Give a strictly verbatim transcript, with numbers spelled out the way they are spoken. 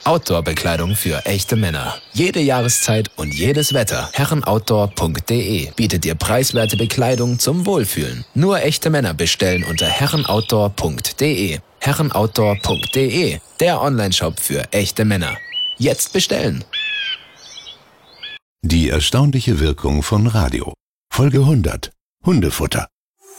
Outdoor-Bekleidung für echte Männer. Jede Jahreszeit und jedes Wetter. herrenoutdoor punkt de bietet dir preiswerte Bekleidung zum Wohlfühlen. Nur echte Männer bestellen unter herrenoutdoor punkt de. herrenoutdoor punkt de, der Onlineshop für echte Männer. Jetzt bestellen! Die erstaunliche Wirkung von Radio. Folge hundert. Hundefutter.